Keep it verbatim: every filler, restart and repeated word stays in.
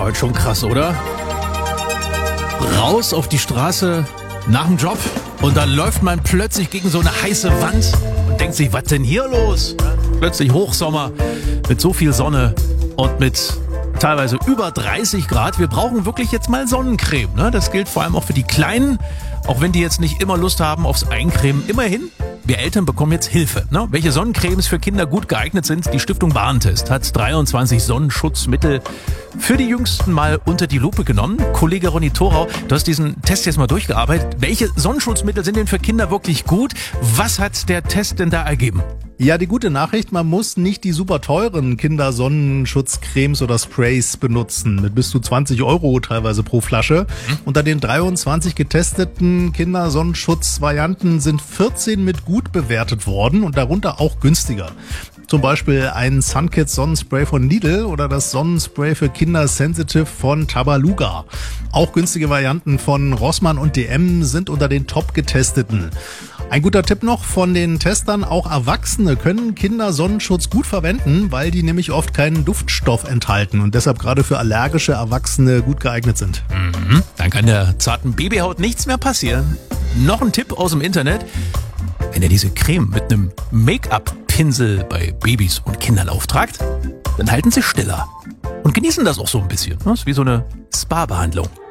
heute schon krass, oder? Raus auf die Straße nach dem Job und dann läuft man plötzlich gegen so eine heiße Wand und denkt sich, was denn hier los? Plötzlich Hochsommer mit so viel Sonne und mit teilweise über dreißig Grad. Wir brauchen wirklich jetzt mal Sonnencreme. Ne? Das gilt vor allem auch für die Kleinen, auch wenn die jetzt nicht immer Lust haben aufs Eincremen. Immerhin, wir Eltern bekommen jetzt Hilfe. Ne? Welche Sonnencremes für Kinder gut geeignet sind, die Stiftung Warentest hat dreiundzwanzig Sonnenschutzmittel für die Jüngsten mal unter die Lupe genommen. Kollege Ronny Thorau, du hast diesen Test jetzt mal durchgearbeitet. Welche Sonnenschutzmittel sind denn für Kinder wirklich gut? Was hat der Test denn da ergeben? Ja, die gute Nachricht, man muss nicht die super teuren Kindersonnenschutzcremes oder Sprays benutzen, mit bis zu zwanzig Euro teilweise pro Flasche. Mhm. Unter den dreiundzwanzig getesteten Kindersonnenschutzvarianten sind vierzehn mit gut bewertet worden und darunter auch günstiger. Zum Beispiel ein Sunkids Sonnenspray von Lidl oder das Sonnenspray für Kinder Sensitive von Tabaluga. Auch günstige Varianten von Rossmann und D M sind unter den top getesteten. Ein guter Tipp noch von den Testern, auch Erwachsene können Kindersonnenschutz gut verwenden, weil die nämlich oft keinen Duftstoff enthalten und deshalb gerade für allergische Erwachsene gut geeignet sind. Mhm. Dann kann der zarten Babyhaut nichts mehr passieren. Noch ein Tipp aus dem Internet. Wenn ihr diese Creme mit einem Make-up-Pinsel bei Babys und Kindern auftragt, dann halten sie stiller und genießen das auch so ein bisschen. Das ist wie so eine Spa-Behandlung.